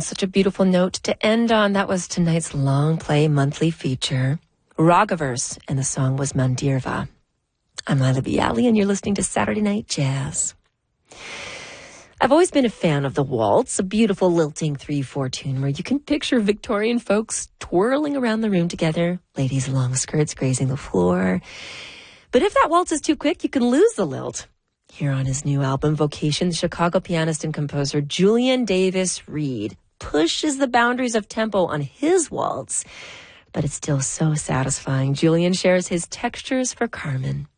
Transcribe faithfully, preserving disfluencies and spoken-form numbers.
such a beautiful note to end on. That was tonight's Long Play monthly feature, Ragaverse, and the song was Mandirva. I'm Lila Bialy, and you're listening to Saturday Night Jazz. I've always been a fan of the waltz, a beautiful lilting three four tune where you can picture Victorian folks twirling around the room together, ladies' long skirts grazing the floor. But if that waltz is too quick, you can lose the lilt. Here on his new album, Vocation, Chicago pianist and composer Julian Davis Reed pushes the boundaries of tempo on his waltz, but it's still so satisfying. Julian shares his textures for Carmen.